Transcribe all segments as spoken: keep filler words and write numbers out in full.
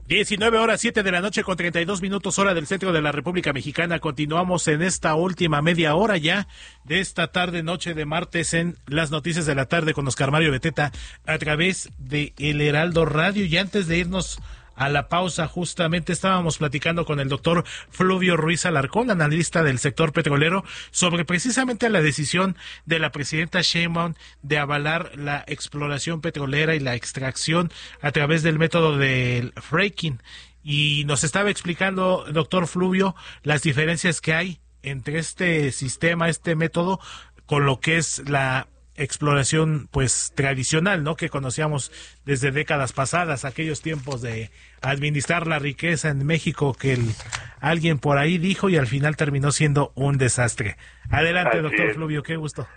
diecinueve horas siete de la noche con treinta y dos minutos hora del centro de la República Mexicana. Continuamos en esta última media hora ya de esta tarde noche de martes en las noticias de la tarde con Oscar Mario Beteta a través de El Heraldo Radio. Y antes de irnos a la pausa, justamente estábamos platicando con el doctor Fluvio Ruiz Alarcón, analista del sector petrolero, sobre precisamente la decisión de la presidenta Sheinbaum de avalar la exploración petrolera y la extracción a través del método del fracking. Y nos estaba explicando, doctor Fluvio, las diferencias que hay entre este sistema, este método, con lo que es la exploración pues tradicional, ¿no? Que conocíamos desde décadas pasadas, aquellos tiempos de administrar la riqueza en México que el, alguien por ahí dijo y al final terminó siendo un desastre. Adelante, Así doctor es. Fluvio, qué gusto.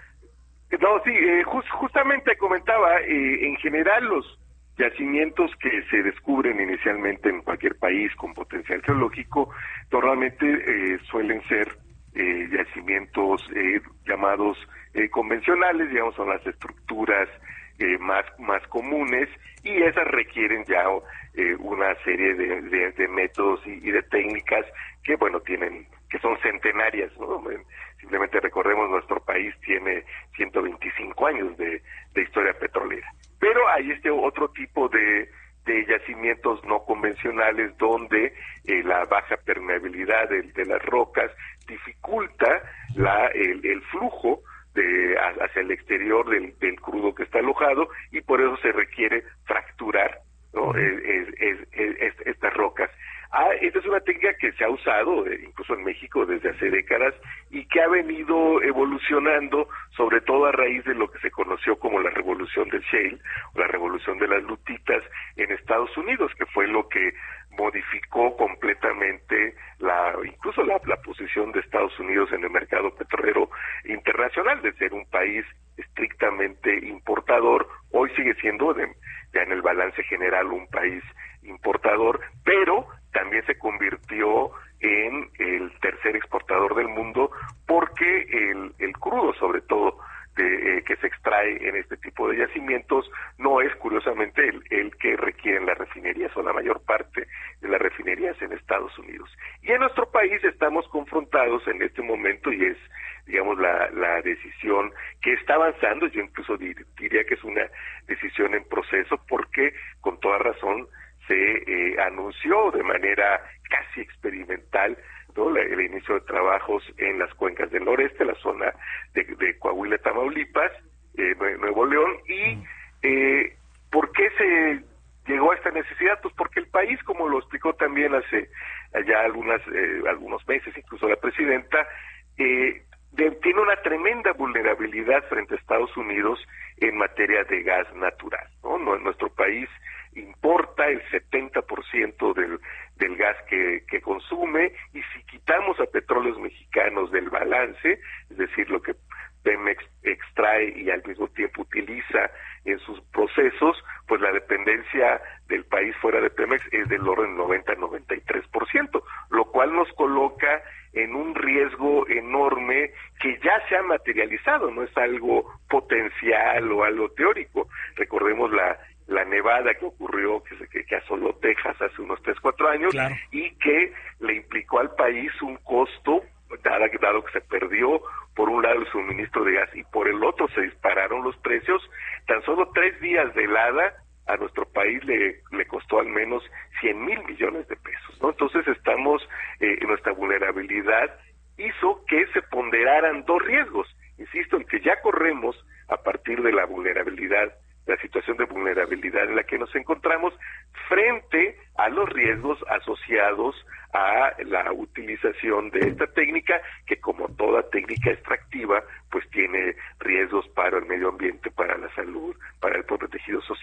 No, sí, eh, just, justamente comentaba, eh, en general los yacimientos que se descubren inicialmente en cualquier país con potencial geológico normalmente eh, suelen ser eh, yacimientos eh, llamados Eh, convencionales, digamos, son las estructuras eh, más más comunes y esas requieren ya eh, una serie de, de, de métodos y, y de técnicas que, bueno, tienen, que son centenarias, ¿no? Simplemente recordemos, nuestro país tiene ciento veinticinco años de, de historia petrolera. Pero hay este otro tipo de, de yacimientos no convencionales donde eh, la baja permeabilidad de, de las rocas dificulta la el, el flujo de, hacia el exterior del, del crudo que está alojado y por eso se requiere fracturar, ¿no? es, es, es, es, estas rocas. Ah, esta es una técnica que se ha usado eh, incluso en México desde hace décadas y que ha venido evolucionando, sobre todo a raíz de lo que se conoció como la revolución del shale, o la revolución de las lutitas en Estados Unidos, que fue lo que modificó completamente la incluso la, la posición de Estados Unidos en el mercado petrolero internacional, de ser un país estrictamente importador. Hoy sigue siendo de, ya en el balance general un país importador, pero también se convirtió en el tercer exportador del mundo porque el, el crudo, sobre todo, de, eh, que se extrae en este tipo de yacimientos, no es curiosamente el, el que requieren las refinerías o la mayor parte de las refinerías en Estados Unidos. Y en nuestro país estamos confrontados en este momento y es, digamos, la, la decisión que está avanzando. Yo incluso dir, diría que es una decisión en proceso porque con toda razón se eh, anunció de manera casi experimental, ¿no? La, el inicio de trabajos en las cuencas del noreste, la zona de, de Coahuila, Tamaulipas, eh, Nuevo León. Y eh, ¿por qué se llegó a esta necesidad? Pues porque el país, como lo explicó también hace ya algunas eh, algunos meses, incluso la presidenta, eh, de, tiene una tremenda vulnerabilidad frente a Estados Unidos en materia de gas natural, ¿no? Nuestro país importa el setenta por ciento del, del gas que, que consume, y si quitamos a Petróleos Mexicanos del balance, es decir, lo que Pemex extrae y al mismo tiempo utiliza en sus procesos, pues la dependencia del país fuera de Pemex es del orden noventa a noventa y tres por ciento, lo cual nos coloca en un riesgo enorme que ya se ha materializado, no es algo potencial o algo teórico. Recordemos la la nevada que ocurrió, que, que, que asoló Texas hace unos tres, cuatro años, claro, y que le implicó al país un costo, dado, dado que se perdió por un lado el suministro de gas y por el otro se dispararon los precios. Tan solo tres días de helada a nuestro país le, le costó al menos cien mil millones de pesos, ¿no? Entonces estamos, eh, nuestra vulnerabilidad hizo que se ponderaran dos riesgos, insisto, en que ya corremos a partir de la vulnerabilidad, la situación de vulnerabilidad en la que nos encontramos, frente a los riesgos asociados a la utilización de esta técnica, que como toda técnica extractiva, pues tiene riesgos para el medio ambiente, para la salud, para el propio tejido social.